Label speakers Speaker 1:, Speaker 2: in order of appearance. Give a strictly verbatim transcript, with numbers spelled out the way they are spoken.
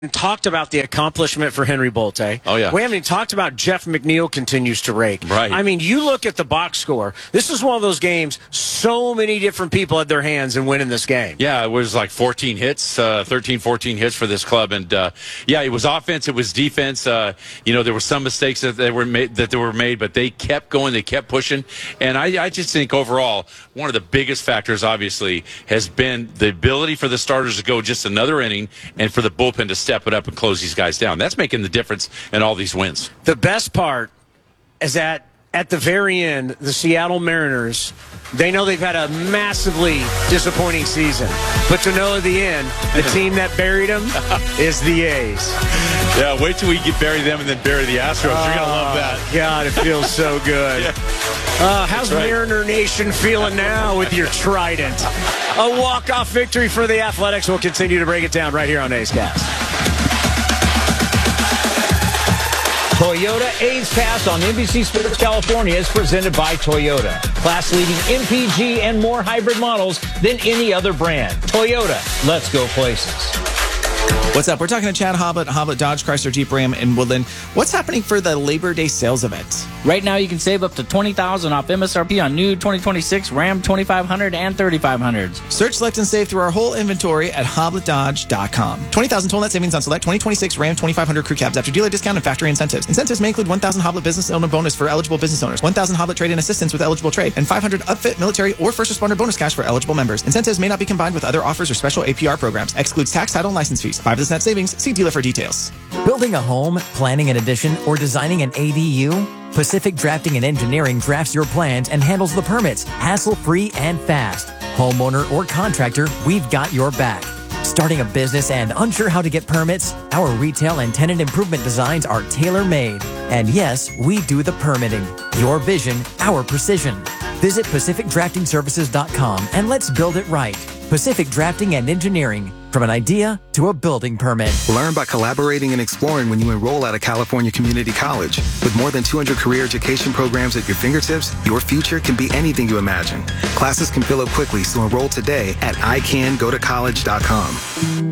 Speaker 1: talked about the accomplishment for Henry Bolte.
Speaker 2: Oh, yeah.
Speaker 1: We haven't even talked about Jeff McNeil continues to rake.
Speaker 2: Right.
Speaker 1: I mean, you look at the box score. This is one of those games so many different people had their hands in winning this game.
Speaker 2: Yeah, it was like fourteen hits, uh, thirteen, fourteen hits for this club. And, uh, yeah, it was offense. It was defense. Uh, you know, there were some mistakes that they were made, that they were made, but they kept going. They kept pushing. And I, I just think overall, one of the biggest factors, obviously, has been the ability for the starters to go just another inning and for the bullpen to step it up and close these guys down. That's making the difference in all these wins.
Speaker 1: The best part is that at the very end, the Seattle Mariners, they know they've had a massively disappointing season. But to know at the end, the team that buried them is the A's.
Speaker 2: Yeah, wait till we get bury them and then bury the Astros. You're going to love that.
Speaker 1: God, it feels so good.
Speaker 2: Yeah.
Speaker 1: Uh, how's
Speaker 2: right.
Speaker 1: Mariner Nation feeling now with your trident? A walk-off victory for the Athletics. We'll continue to break it down right here on A's Cast.
Speaker 3: Toyota A's Cast on N B C Sports California is presented by Toyota. Class-leading M P G and more hybrid models than any other brand. Toyota, let's go places.
Speaker 4: What's up? We're talking to Chad Hoblet, Hoblet Dodge, Chrysler, Jeep, Ram in Woodland. What's happening for the Labor Day sales event?
Speaker 5: Right now, you can save up to twenty thousand dollars off M S R P on new twenty twenty-six Ram twenty-five hundred and thirty-five hundreds.
Speaker 4: Search, select, and save through our whole inventory at hoblet dodge dot com. twenty thousand total net savings on select twenty twenty-six Ram twenty-five hundred crew cabs after dealer discount and factory incentives. Incentives may include one thousand Hoblet business owner bonus for eligible business owners, one thousand Hoblet trade-in assistance with eligible trade, and five hundred upfit, military, or first responder bonus cash for eligible members. Incentives may not be combined with other offers or special A P R programs. Excludes tax, title, and license fees. Five of this net savings. See dealer for details.
Speaker 6: Building a home, planning an addition, or designing an A D U? Pacific Drafting and Engineering drafts your plans and handles the permits, hassle-free and fast. Homeowner or contractor, we've got your back. Starting a business and unsure how to get permits? Our retail and tenant improvement designs are tailor-made. And yes, we do the permitting. Your vision, our precision. Visit pacific drafting services dot com and let's build it right. Pacific Drafting and Engineering. From an idea to a building permit.
Speaker 7: Learn by collaborating and exploring when you enroll at a California community college. With more than two hundred career education programs at your fingertips, your future can be anything you imagine. Classes can fill up quickly, so enroll today at I can go to college dot com.